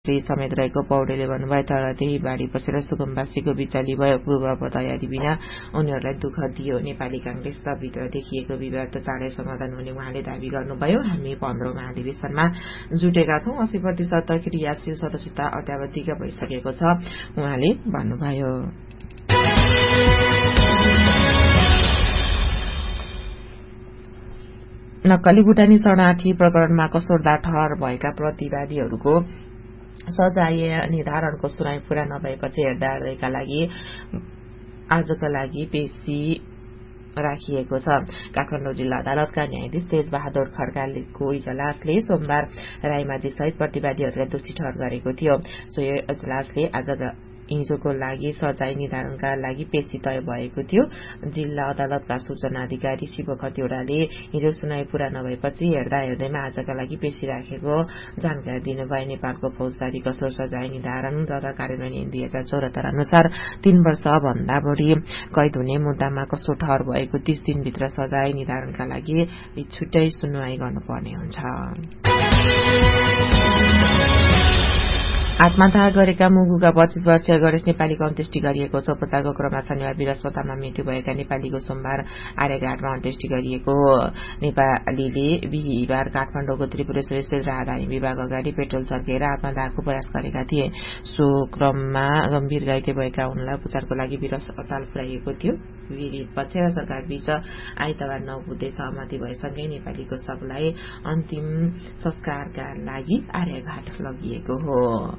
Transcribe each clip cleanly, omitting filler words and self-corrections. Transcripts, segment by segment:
समेत रहेको पौडेलले भन्नुभयो। तर त्यही बाढी पसेर सुकुम्बासीको बिचली भयो। पूर्व तयारी बिना उनीहरूलाई दुःख दियो। नेपाली कांग्रेसभित्र देखिएको विवाद त चाँडै समाधान हुने उहाँले दावी गर्नुभयो। हामी 15औं महाधिवेशनमा जुटेका छौं। 80% क्रियाशील सदस्यता अद्यावधिक भइसकेको छ उहाँले भन्नुभयो। नक्कली भुटानी शरणार्थी प्रकरणमा कसोरदार ठहर भएका प्रतिवादीहरूको सजाय निर्धारणको सुनाई पूरा नभएपछि हेर्दाका लागि आजका लागि पेशी राखिएको छ। काठमाडौँ जिल्ला अदालतका न्यायाधीश तेजबहादुर खड्काको इजलासले सोमबार रायमाझी सहित प्रतिवादीहरूलाई दोषी ठहर गरेको थियो। सो इजलासले आज हिजोको लागि सजाय निर्धारणका लागि पेशी तय भएको थियो। जिल्ला अदालतका सूचना अधिकारी शिव खतिवड़ाले हिजो सुनाई पूरा नभएपछि हेर्दैमा आजका लागि पेशी राखेको जानकारी दिनुभयो। नेपालको फौजदारी कसोर सजाय निर्धारण तथा कार्यान्वयन ऐन 2074 अनुसार 3 वर्ष भन्दा बढ़ी कैद हुने मुद्दामा कसोर ठहर भएको 30 दिनभित्र सजाय निर्धारणका लागि छुट्टै सुनवाई गर्नुपर्ने हुन्छ। आत्मदाह गरेका मुगुका 25 वर्षीय गणेश नेपालीको अन्त्येष्टि गरिएको छ। उपचारको क्रममा शनिबार वीर अस्पतालमा मृत्यु भएका नेपालीको सोमबार आर्यघाटमा अन्त्येष्टि गरिएको हो। नेपालीले बिहिबार काठमाडौँको त्रिपुरेश्वरी स्थित राजधानी विभाग अगाडि पेट्रोल छर्केर आत्मदाहको प्रयास गरेका थिए। सो क्रममा गम्भीर घाइते भएका उनलाई उपचारको लागि वीर अस्पताल पुर्याइएको थियो। पीड़ित पक्ष र सरकार बीच आइतबार 9 बुधे सहमति भएसँगै नेपालीको शवलाई अन्तिम संस्कारका लागि आर्यघाट लगिएको हो।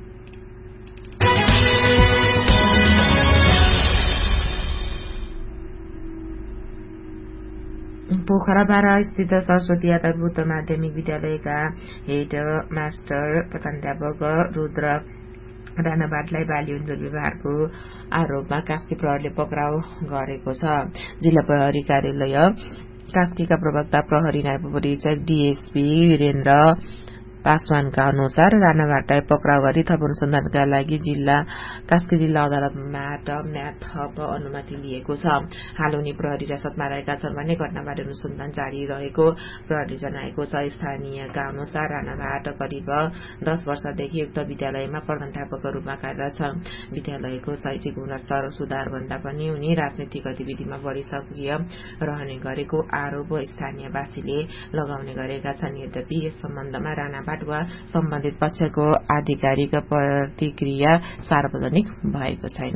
पोखरा 12 स्थित सरस्वती आधारभूत उच्च माध्यमिक विद्यालयका हेड मास्टर प्राध्यापक रुद्र राणावाटलाई बाली उन्जुर व्यवहारको आरोपमा कास्की प्रहरीले पक्राउ गरेको छ। जिल्ला प्रहरी कार्यालय कास्कीका प्रवक्ता प्रहरी नायब परीक्षक डीएसपी वीरेन्द्र पासवानका अनुसार राणावाटलाई पक्राउ गरी थप अनुसन्धानका लागि कास्की जिल्ला अदालतबाट थप अनुमति लिएको छ। हाल उनी प्रहरी हिरासतमा रहेका छन् भने घटनाबारे अनुसन्धान जारी रहेको प्रहरीले जनाएको छ। स्थानीयका अनुसार राणावाट करिब 10 वर्षदेखि उक्त विद्यालयमा प्रधानाध्यापकको रूपमा कार्यरत छन्। विद्यालयको शैक्षिक गुणस्तर सुधार भन्दा पनि उनी राजनैतिक गतिविधिमा बढ़ी सक्रिय रहने गरेको आरोप स्थानीयवासीले लगाउने गरेका छन्। यद्यपि यस सम्बन्धमा राणावाट वा सम्बन्धित पक्षको आधिकारिक प्रतिक्रिया सार्वजनिक भएको छैन।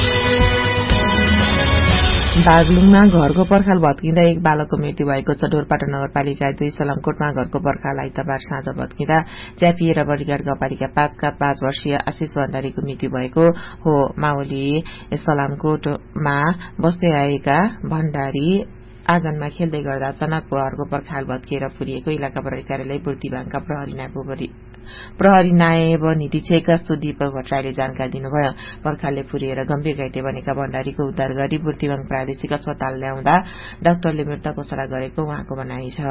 बागलुङमा घरको पर्खाल भत्किँदा एक बालकको मृत्यु भएको छ। ढोरपाटा नगरपालिका 2 सलामकोटमा घरको पर्खाल आइतबार साँझ भत्किँदा च्यापिएर बर्दिघाट गाउँपालिका 5 का 5 वर्षीय आशिष भण्डारीको मृत्यु भएको हो। माओली सलामकोटमा बस्दै आएका भण्डारी आँगनमा खेल्दै गर्दा अचानक घरको पर्खाल भत्किएर फुरिएको इलाका प्रहरी कार्यालय बुर्तिवाङका प्रहरी नायब निरीक्षक सुदीप भट्टराईले जानकारी दिनुभयो। पर्खालले फुरिएर गम्भीर घाइते बनेका भण्डारीको उद्धार गरी बुर्तिवाङ प्रादेशिक अस्पताल ल्याउँदा डाक्टरले मृत घोषणा गरेको उहाँको भनाइ छ।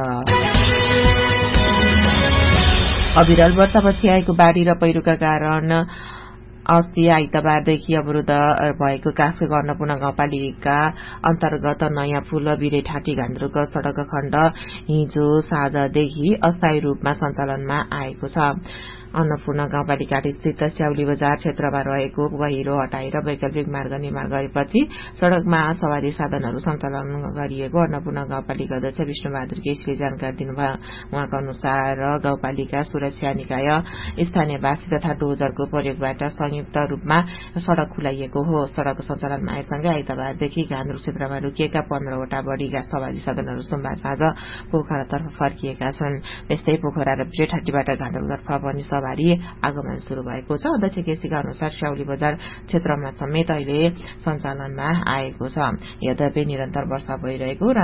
अविरल वर्षापछि आएको बाढ़ी र पहिरोका कारण अस्ति आइतबारदेखि अवरुद्ध भएको कास्कीको अन्नपूर्ण गाउँपालिका अन्तर्गत नयाँ फूल बिरेठाटी घान्द्रुक सड़क खण्ड हिजो साँझदेखि अस्थायी रूपमा सञ्चालनमा आएको छ। अन्नपूर्ण गाउँपालिका स्थित स्याउली बजार क्षेत्रमा रहेको पहिरो हटाएर वैकल्पिक मार्ग निर्माण गरेपछि सड़कमा सवारी साधनहरू सञ्चालन गरिएको अन्नपूर्ण गाउँपालिका अध्यक्ष विष्णुबहादुर केसीले जानकारी दिनुभयो। उहाँको अनुसार गाउँपालिका सुरक्षा निकाय स्थानीयवासी तथा डोजरको प्रयोगबाट संयुक्त रूपमा सड़क खुलाइएको हो। सड़क सञ्चालनमा आएसँगै आइतबारदेखि घान्द्रुक क्षेत्रमा रोकिएका 15वटा बढ़ी सवारी साधनहरू सोमबार साँझ पोखरातर्फ फर्किएका छन्। त्यस्तै पोखरा र बिरेठाटीबाट घान्द्रुकतर्फ पनि सवारी आगमन शुरू भएको छ। अध्यक्ष केसीका अनुसार स्याउली बजार क्षेत्रमा समेत अहिले सञ्चालनमा आएको छ। यद्यपि निरन्तर वर्षा भइरहेको र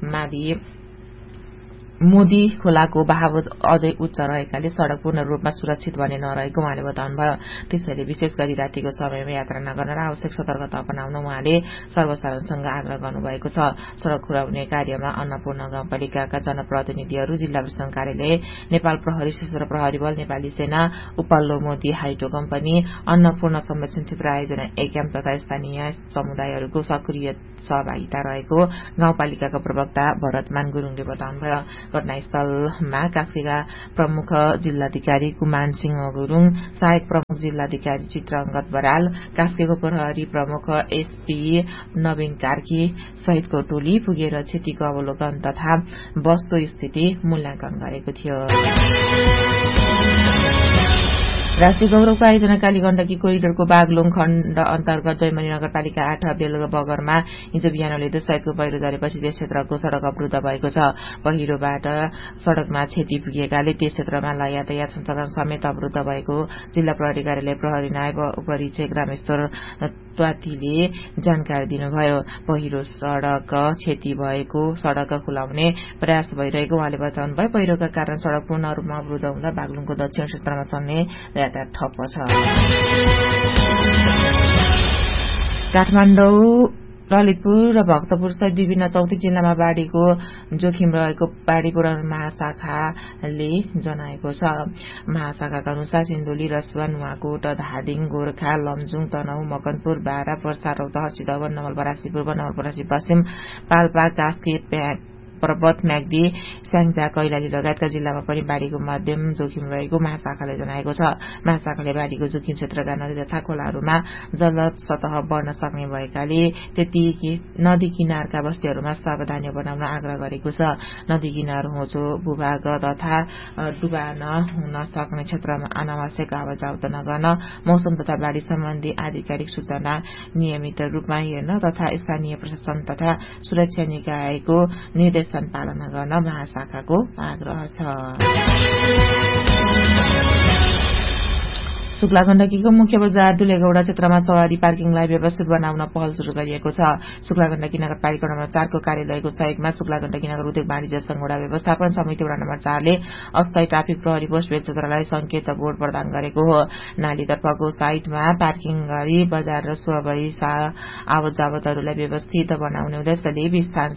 मोदी खोलाको बहाव अझै उच्च रहेकाले सड़क पूर्ण रूपमा सुरक्षित भने नरहेको उहाँले बताउनुभयो। त्यसैले विशेष गरी रातिको समयमा यात्रा नगर्न र आवश्यक सतर्कता अपनाउन उहाँले सर्वसाधारणसँग आग्रह गर्नुभएको छ। सड़क खुलाउने कार्यमा अन्नपूर्ण गाउँपालिकाका जनप्रतिनिधिहरू, जिल्ला प्रशासन कार्यालय, नेपाल प्रहरी, सशस्त्र प्रहरी बल, नेपाली सेना, उपल्लो मोदी हाइड्रो कम्पनी, अन्नपूर्ण संरक्षण क्षेत्र आयोजना एक्याम तथा स्थानीय समुदायहरूको सक्रिय सहभागिता रहेको गाउँपालिकाका प्रवक्ता भरतमान गुरूङले बताउनुभयो। घटनास्थलमा कास्कीका प्रमुख जिल्लाधिकारी कुमान सिंह गुरुङ, सहायक प्रमुख जिल्लाधिकारी चित्रअङ्गद बराल, कास्कीको प्रहरी प्रमुख एसपी नवीन कार्की सहितको टोली पुगेर क्षतिको अवलोकन तथा वस्तु स्थिति मूल्याङ्कन गरेको थियो। राष्ट्रिय गौरवको आयोजना कालीगण्डकी कोरिडोरको बागलुङ खण्ड अन्तर्गत जयमनी नगरपालिका 8 बेलबगरमा हिजो बिहान लेदो सहितको पहिरो झरेपछि त्यस क्षेत्रको सड़क अवरुद्ध भएको छ। पहिरोबाट सड़कमा क्षति पुगेकाले त्यस क्षेत्रमा यातायात सञ्चालन समेत अवरुद्ध भएको जिल्ला प्रहरी कार्यालय प्रहरी नायब उपरीक्षक रामेश्वर त्वातीले जानकारी दिनुभयो। पहिरो सड़क क्षति भएको सड़क खुलाउने प्रयास भइरहेको उहाँले बताउनुभयो। पहिरोका कारण सड़क पूर्ण रूपमा अवरुद्ध हुँदा बागलुङको दक्षिण क्षेत्रमा चल्ने यातायात ठप्प छ। काठमाडौँ, ललितपुर र भक्तपुर सहित विभिन्न 34 जिल्लामा बाढ़ीको जोखिम रहेको बाढ़ी पूर्वानुमान महाशाखाले जनाएको छ। महाशाखाका अनुसार सिन्धुली, रसुवा, नुवाकोट, धादिङ, गोर्खा, लमजुङ, तनहु, मकनपुर, बारा, पर्सा, रौतहट, सिद्धवन, नवलपरासी पूर्व, नवलपरासी पश्चिम, पाल्पा, कास्की, पर्वत, म्याग्दी, स्याङ्जा, कैलाली लगायतका जिल्लामा पनि बाढ़ीको मध्यम जोखिम रहेको महाशाखाले जनाएको छ। महाशाखाले बाढ़ीको जोखिम क्षेत्रका नदी तथा खोलाहरूमा जल सतह बढ्न सक्ने भएकाले नदी किनारका बस्तीहरूमा सावधानी बनाउन आग्रह गरेको छ। नदी किनार होचो भूभाग तथा डुबान हुन सक्ने क्षेत्रमा अनावश्यक आवतजावत नगर्न, मौसम तथा बाढ़ी सम्बन्धी आधिकारिक सूचना नियमित रूपमा हेर्न तथा स्थानीय प्रशासन तथा सुरक्षा निकायको निर्देशन पालना गर्न महाशाखाको आग्रह छ। शुक्ला गण्डकीको मुख्य बजार दुलेगौड़ा क्षेत्रमा सवारी पार्किङलाई व्यवस्थित बनाउन पहल शुरू गरिएको छ। शुक्ला गण्डकी नगरपालिका नम्बर 4 को कार्यालयको सहयोगमा शुक्ला गण्डकी नगर उद्योग वाणिज्य संघ वडा व्यवस्थापन समिति वडा नम्बर 4 ले अस्थायी ट्राफिक प्रहरी पोस्ट बेल क्षेत्रलाई संकेत बोर्ड प्रदान गरेको हो। नालीतर्फको साइडमा पार्किङ गरी बजार र स्वाभाविक आवत जावतहरूलाई व्यवस्थित बनाउने उद्देश्यले विस्थान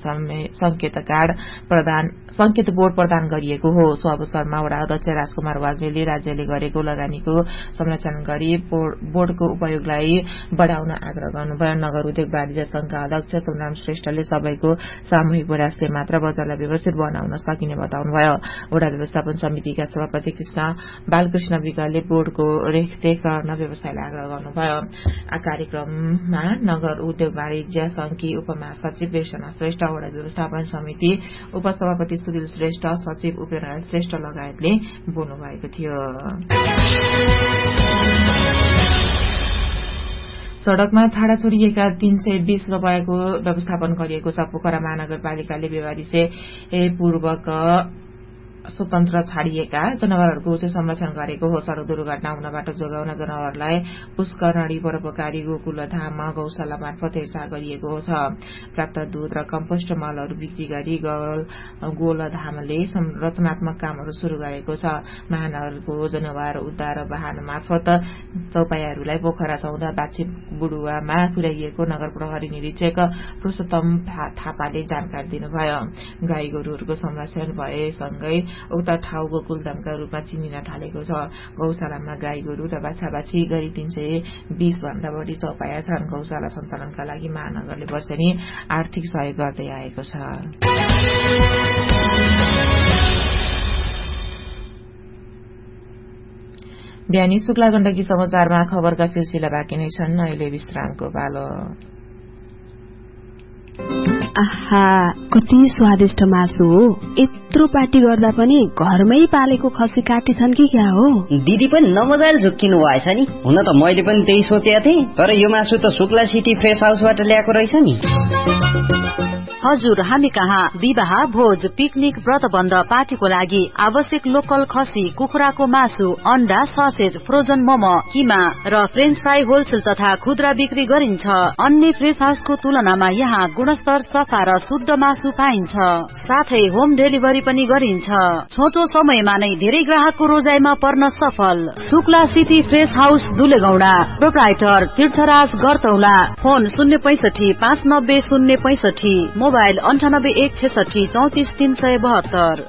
संकेत बोर्ड प्रदान गरिएको हो। सो अवसरमा वडा अध्यक्ष राजकुमार वाग्लेले राज्यले गरेको लगानीको संरक्षण गरी बोर्डको उपयोगलाई बढ़ाउन आग्रह गर्नुभयो। नगर उद्योग वाणिज्य संघका अध्यक्ष सोमराम श्रेष्ठले सबैको सामूहिक प्रयासले मात्र बजारलाई व्यवस्थित बनाउन सकिने बताउनुभयो। वडा व्यवस्थापन समितिका सभापति बालकृष्ण विकलले बोर्डको रेखदेख गर्न व्यवसायलाई आग्रह गर्नुभयो। कार्यक्रममा नगर उद्योग वाणिज्य संघकी उपमहासचिव बेसना श्रेष्ठ, वडा व्यवस्थापन समिति उपसभापति सुधिल श्रेष्ठ, सचिव उपेन्द्र श्रेष्ठ लगायतले बोल्नु भएको थियो। सड़कमा छाडा छोडिएका 320 रूपैयाँको व्यवस्थापन गरिएको छ। पोखरा महानगरपालिकाले व्यवहारिसे पूर्वक स्वतन्त्र छाडिएका जनावरहरूको उचित संरक्षण गरेको हो। सड़क दुर्घटना हुनबाट जोगाउन जनावरलाई पुष्करणी परोपकारी गोकुलधाम गौशाला मार्फत हेरचाह गरिएको छ। प्राप्त दूध र कम्पोस्ट मलहरू बिक्री गरी गोलधामले रचनात्मक कामहरू शुरू गरेको छ। महानगरको जनावर उद्धार वाहन मार्फत चौपायाहरूलाई पोखरा 14 बाछी बुडुवामा पुर्याइएको नगर प्रहरी निरीक्षक पुरुषोत्तम थापाले जानकारी दिनुभयो। गाई गोरुहरूको संरक्षण भएसँगै उक्त ठाउँ गोकुलधामका रूपमा चिनिन थालेको छ। गौशालामा गाई गोरु र बाछाबाछी गरी 320 भन्दा बढ़ी चौपाया छन्। गौशाला सञ्चालनका लागि महानगरले वर्षेनी आर्थिक सहयोग गर्दै आएको छ। बिहानी शुक्ला गण्डकी समाचारमा खबरका सिलसिला बाँकी नै छन्। अहिले विश्रामको पालो। आहा, कति स्वादिष्ट मासु हो। यत्रो पार्टी गर्दा पनि घरमै पालेको खसी काटिछन् कि क्या हो? दिदी पनि नमजाले झुक्किनु भएछ नि। हुन त मैले पनि त्यही सोचेको थिएँ, तर यो मासु त शुक्ला सिटी फ्रेश हाउसबाट ल्याएको रहेछ नि। हजुर, हामी कहाँ विवाह, भोज, पिकनिक, व्रतबन्ध, पार्टीको लागि आवश्यक लोकल खसी, कुखुराको मासु, अण्डा, ससेज, फ्रोजन मोमो, किमा र फ्रेन्च फ्राई होलसेल तथा खुद्रा बिक्री गरिन्छ। अन्य फ्रेश हाउसको तुलनामा यहाँ गुणस्तर, सफा र शुद्ध मासु पाइन्छ। साथै होम डेलिभरी पनि गरिन्छ। छोटो समयमा नै धेरै ग्राहकको रोजाइमा पर्न सफल। Shukla city fresh house दुलेगौडा, proprietor तीर्थराज गरतौला। Phone 065 590 065, mobile 98 166 34 372।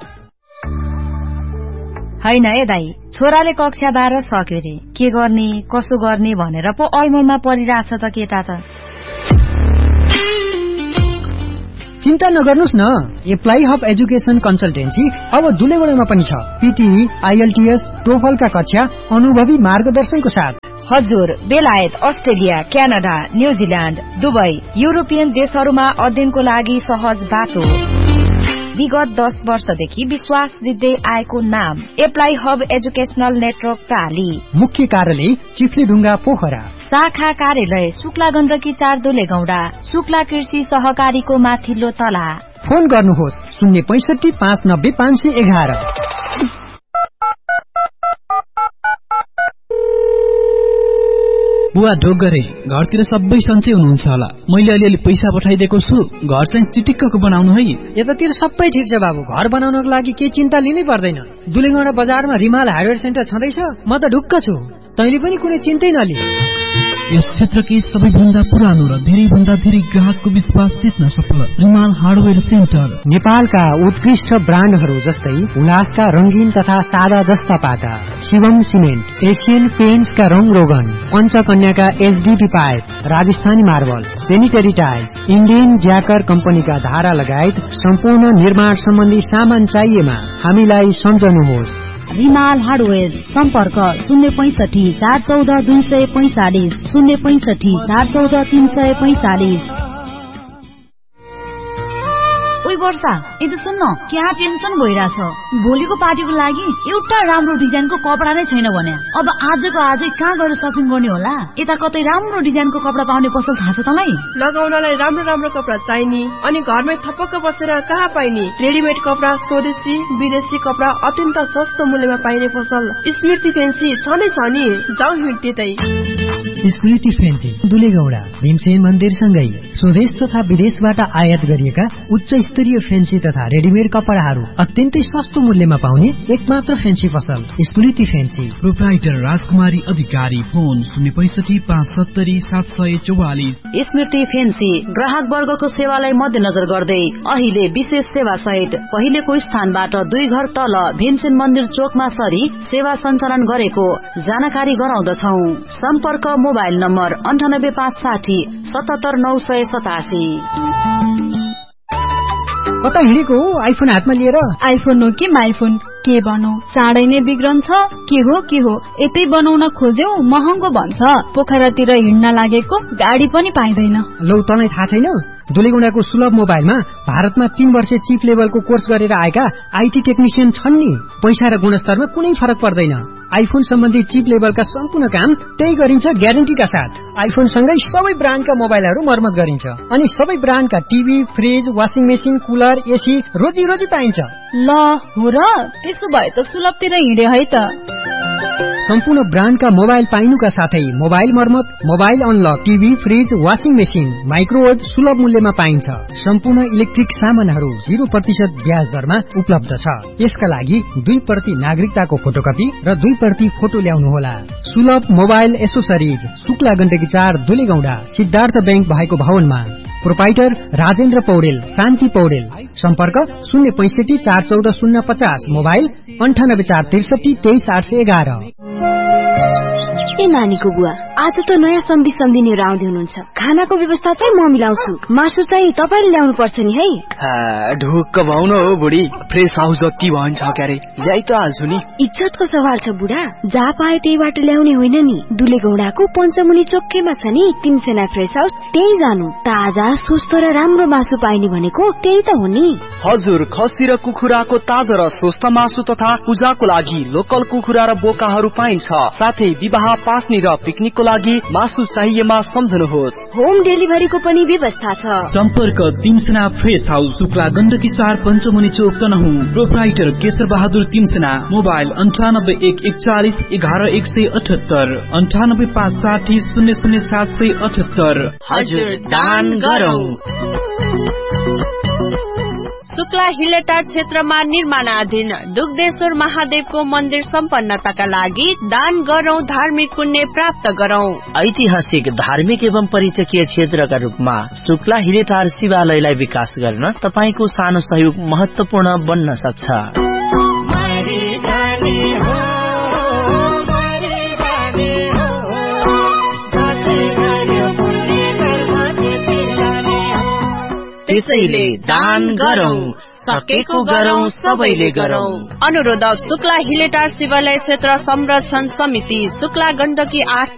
हैन ए दाई, छोराले कक्षा 12 सक्यो रे, के गर्ने कसो गर्ने भनेर पो अलमलमा परिरहेछ त केटा त। चिन्ता नगर्नुस् न, एप्लाई हब एजुकेसन कन्सल्टेन्सी अब दुलेगुडामा पनि छ। पीटीई, आईएलटीएस, टोफलका कक्षा अनुभवी मार्गदर्शनको साथ। हजुर, बेलायत, Australia, Canada, New Zealand, Dubai, European देशहरूमा अध्ययनको लागि सहज बाटो। विगत 10 वर्षदेखि विश्वास दिँदै आएको नाम एप्लाई हब एजुकेशनल नेटवर्क प्राली। मुख्य कार्यालय चिफ्लीढुङ्गा पोखरा। शाखा कार्यालय शुक्ला गण्डकी 4 दुलेगौडा, शुक्ला कृषि सहकारीको माथिल्लो तला। फोन गर्नुहोस् 065 590 511। बुवा ढोक गरे, घरतिर सबै सन्चै हुनुहुन्छ होला। मैले अलिअलि पैसा पठाइदिएको छु, घर चाहिँ चिटिक्कको बनाउनु है। यतातिर सबै ठिक छ बाबु, घर बनाउनको लागि केही चिन्ता लिनै पर्दैन। दुलेगौडा बजारमा रिमाल हार्डवेयर सेन्टर छँदैछ, म त ढुक्क छु। तैँले पनि कुनै चिन्तै नलि। यस क्षेत्रकै सबैभन्दा पुरानो र धेरैभन्दा धेरै ग्राहकको विश्वास जित्न सफल रिमाल हार्डवेयर सेन्टर। नेपालका उत्कृष्ट ब्रान्डहरू जस्तै उल्लासका रंगीन तथा सादा जस्ता पाटा, शिवम सिमेन्ट, एशियन पेन्ट्सका रङ रोगन, पञ्चकन्याका HDP pipe, Rajasthani marble, sanitary tiles, Indian ज्याकर कम्पनीका धारा लगायत सम्पूर्ण निर्माण सम्बन्धी सामान चाहिएमा हामीलाई सम्झनुहोस्। रिमाल हार्डवेयर, सम्पर्क 065 414 245, 065 414 345। ओइ वर्षा, यदि सुन्न, क्या टेन्सन भइरहेछ। भोलिको पार्टीको लागि एउटा राम्रो डिजाइनको कपडा नै छैन भने अब आजको आजै कहाँ गएर सपिङ गर्ने होला? यता कतै राम्रो डिजाइनको कपडा पाउने पसल थाहा छ तँलाई? लगाउनलाई राम्रो राम्रो कपडा चाहिने अनि घरमै थपक्क बसेर कहाँ पाइने? रेडिमेड कपडा, स्वदेशी विदेशी कपडा अत्यन्त सस्तो मूल्यमा पाइने पसल स्मृति फेन्सी छनै छ नि। जाउँ त्यतै। स्मृति फेन्सी दुलेगौडा भीमसेन मन्दिरसँगै स्वदेश तथा विदेशबाट आयात गरिएका उच्च स्तरीय फेन्सी तथा रेडिमेड कपडाहरू अत्यन्तै सस्तो मूल्यमा पाउने एकमात्र फेन्सी पसल स्मृति फेन्सी। प्रोप्राइटर राजकुमारी अधिकारी, फोन 065 570 744। स्मृति फेन्सी ग्राहक वर्गको सेवालाई मध्यनजर गर्दै अहिले विशेष सेवा सहित पहिलेको स्थानबाट 2 घर तल भीमसेन मन्दिर चोकमा सरी सेवा सञ्चालन गरेको जानकारी गराउँदछौ। सम्पर्क मोबाइल नम्बर 9856 77987। कता हिँडेको हो आइफोन हातमा लिएर? आइफोन हो कि माइफोन, के भनौ, चाँडै नै बिग्रन्छ। के हो यतै बनाउन खोज्यौ महँगो भन्छ। पोखरातिर हिँड्न लागेको गाडी पनि पाइँदैन। लौ तँलाई थाहा छैन? दुलेगौडाको सुलभ मोबाइलमा भारतमा 3 वर्ष चिप लेभलको कोर्स गरेर आएका आईटी टेक्निशियन छन् नि। पैसा र गुणस्तरमा कुनै फरक पर्दैन। आइफोन सम्बन्धी चिप लेभलका सम्पूर्ण काम त्यही गरिन्छ ग्यारेन्टीका साथ। आइफोन सँगै सबै ब्रान्डका मोबाइलहरू मर्मत गरिन्छ अनि सबै ब्रान्डका TV, fridge, washing machine, cooler, AC रोजी पाइन्छ। ल हो र, त्यसो भए त सुलभतिर हिँडे है त। सम्पूर्ण ब्रान्डका मोबाइल पाइनुका साथै मोबाइल मर्मत, mobile unlock, TV, fridge, washing machine, microwave सुलभ मूल्यमा पाइन्छ। सम्पूर्ण इलेक्ट्रिक सामानहरू 0% ब्याज दरमा उपलब्ध छ। यसका लागि 2% नागरिकताको फोटोकपी र 2% फोटो ल्याउनुहोला। सुलभ mobile accessories, Shukla Gandaki 4 दुलेगौडा, Siddhartha bank भएको भवनमा। प्रोपाइटर राजेन्द्र पौडेल, शान्ति पौडेल। सम्पर्क 065 414 050, मोबाइल 98 463 23811। ए नानीको बुवा, आज त नयाँ सन्धि लिएर आउँदै हुनुहुन्छ। खानाको व्यवस्था चाहिँ म मिलाउँछु, मासु चाहिँ तपाईँले ल्याउनु पर्छ नि है। ढुक्क भाउन हो बुढी, फ्रेस हाउस जति भन्छ क्यारे ल्याइ त हाल्छु नि। इज्जतको सवाल छ बुढा, जहाँ पाए त्यहीबाट ल्याउने होइन नि। दुलेगौडाको पञ्चमुनि चोकैमा छ नि तिनसेना फ्रेस हाउस, त्यही जानु। ताजा स्वस्थ र राम्रो मासु पाइने भनेको त्यही त हो नि। हजुर, खसी र कुखुराको ताजा र स्वस्थ मासु तथा पूजाको लागि लोकल कुखुरा र बोकाहरू पाइन्छ। साथै विवाह, पास्नी र पिकनिकको लागि मासु चाहिएमा सम्झनुहोस्। होम डेलिभरीको पनि व्यवस्था छ। सम्पर्क तिनसेना फ्रेस हाउस, शुक्ला गण्डकी 4 पञ्चमुनि चोक तनहुँ। प्रोप्राइटर केशर बहादुर तिनसेना, मोबाइल 98 141 11 178 98 560 00 778। हजुर, दान गरौँ। शुक्ला हिलेटार क्षेत्रमा निर्माणाधीन दुग्धेश्वर महादेवको मन्दिर सम्पन्नताका लागि दान गरौं, धार्मिक पुण्य प्राप्त गरौं। ऐतिहासिक, धार्मिक एवं पर्यटकीय क्षेत्रका रूपमा शुक्ला हिलेटार शिवालयलाई विकास गर्न तपाईको सानो सहयोग महत्वपूर्ण बन्न सक्छ। त्यसैले दान गरौं, सकेको गरौं, सबैले गरौं। अनुरोधक शुक्ला हिलेटार शिवालय क्षेत्र संरक्षण समिति, शुक्ला गण्डकी 8